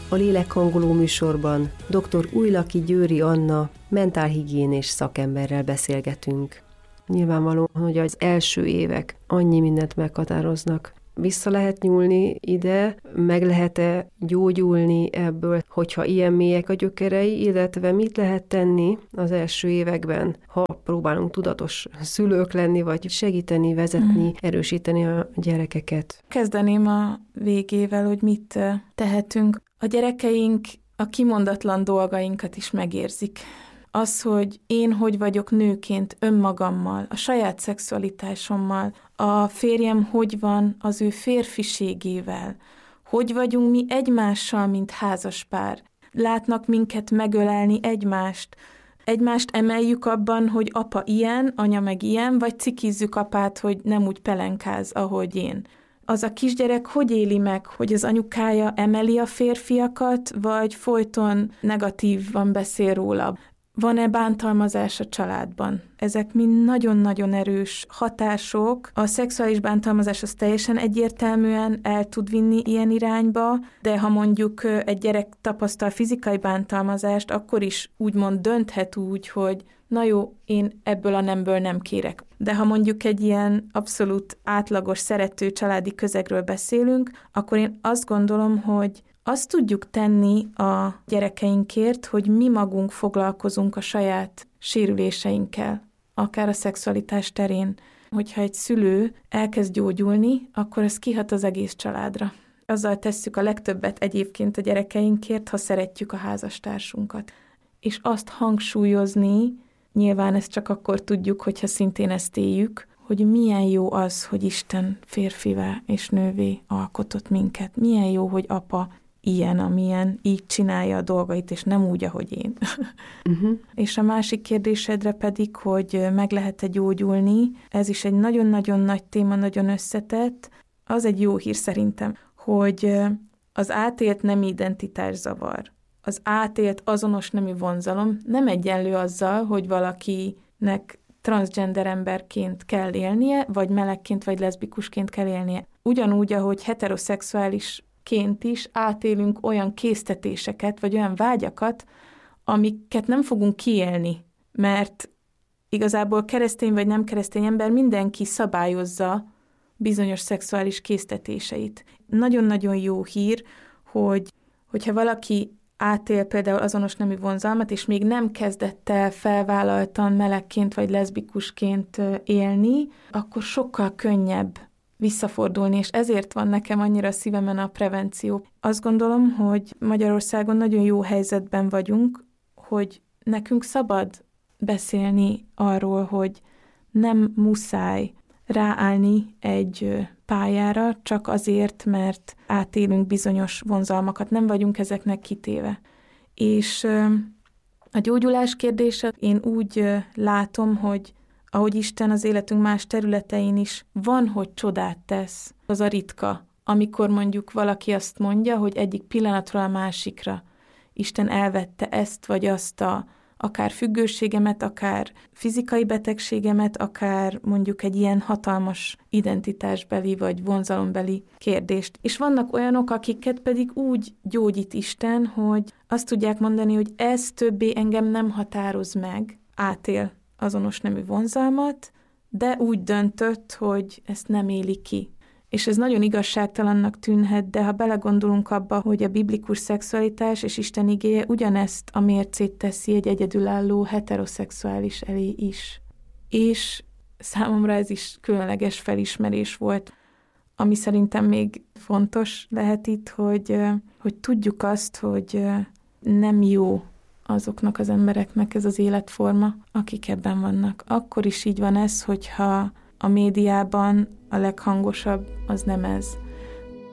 A Lélekhangoló műsorban dr. Újlaki Győri Anna mentálhigiénés szakemberrel beszélgetünk. Nyilvánvaló, hogy az első évek annyi mindent meghatároznak. Vissza lehet nyúlni ide, meg lehet-e gyógyulni ebből, hogyha ilyen mélyek a gyökerei, illetve mit lehet tenni az első években, ha próbálunk tudatos szülők lenni, vagy segíteni, vezetni, erősíteni a gyerekeket. Kezdeném a végével, hogy mit tehetünk. A gyerekeink a kimondatlan dolgainkat is megérzik. Az, hogy én hogy vagyok nőként önmagammal, a saját szexualitásommal, a férjem hogy van az ő férfiségével, hogy vagyunk mi egymással, mint házaspár. Látnak minket megölelni egymást emeljük abban, hogy apa ilyen, anya meg ilyen, vagy cikizzük apát, hogy nem úgy pelenkáz, ahogy én. Az a kisgyerek hogy éli meg, hogy az anyukája emeli a férfiakat, vagy folyton negatívan beszél róla? Van-e bántalmazás a családban? Ezek mind nagyon-nagyon erős hatások. A szexuális bántalmazás az teljesen egyértelműen el tud vinni ilyen irányba, de ha mondjuk egy gyerek tapasztal fizikai bántalmazást, akkor is úgymond dönthet úgy, hogy na jó, én ebből a nemből nem kérek. De ha mondjuk egy ilyen abszolút átlagos, szerető családi közegről beszélünk, akkor én azt gondolom, hogy azt tudjuk tenni a gyerekeinkért, hogy mi magunk foglalkozunk a saját sérüléseinkkel, akár a szexualitás terén. Hogyha egy szülő elkezd gyógyulni, akkor ez kihat az egész családra. Azzal tesszük a legtöbbet egyébként a gyerekeinkért, ha szeretjük a házastársunkat. És azt hangsúlyozni, nyilván ezt csak akkor tudjuk, hogyha szintén ezt éljük, hogy milyen jó az, hogy Isten férfivá és nővé alkotott minket. Milyen jó, hogy apa ilyen, amilyen, így csinálja a dolgait, és nem úgy, ahogy én. És a másik kérdésedre pedig, hogy meg lehet-e gyógyulni, ez is egy nagyon-nagyon nagy téma, nagyon összetett. Az egy jó hír szerintem, hogy az átélt nemi identitászavar, az átélt azonos nemű vonzalom nem egyenlő azzal, hogy valakinek transzgender emberként kell élnie, vagy melegként, vagy leszbikusként kell élnie. Ugyanúgy, ahogy heteroszexuálisként is átélünk olyan késztetéseket, vagy olyan vágyakat, amiket nem fogunk kiélni, mert igazából keresztény vagy nem keresztény ember mindenki szabályozza bizonyos szexuális késztetéseit. Nagyon-nagyon jó hír, hogyha valaki átél például azonos nemű vonzalmat, és még nem kezdett el felvállaltan melegként vagy leszbikusként élni, akkor sokkal könnyebb visszafordulni, és ezért van nekem annyira szívemen a prevenció. Azt gondolom, hogy Magyarországon nagyon jó helyzetben vagyunk, hogy nekünk szabad beszélni arról, hogy nem muszáj ráállni egy pályára, csak azért, mert átélünk bizonyos vonzalmakat, nem vagyunk ezeknek kitéve. És a gyógyulás kérdése, én úgy látom, hogy ahogy Isten az életünk más területein is van, hogy csodát tesz, az a ritka, amikor mondjuk valaki azt mondja, hogy egyik pillanatról a másikra Isten elvette ezt vagy azt akár függőségemet, akár fizikai betegségemet, akár mondjuk egy ilyen hatalmas identitásbeli vagy vonzalombeli kérdést. És vannak olyanok, akiket pedig úgy gyógyít Isten, hogy azt tudják mondani, hogy ez többé engem nem határoz meg, átél azonos nemű vonzalmat, de úgy döntött, hogy ezt nem éli ki. És ez nagyon igazságtalannak tűnhet, de ha belegondolunk abba, hogy a biblikus szexualitás és Isten igéje ugyanezt a mércét teszi egy egyedülálló heteroszexuális elé is. És számomra ez is különleges felismerés volt, ami szerintem még fontos lehet itt, hogy tudjuk azt, hogy nem jó azoknak az embereknek ez az életforma, akik ebben vannak. Akkor is így van ez, hogyha a médiában a leghangosabb az nem ez,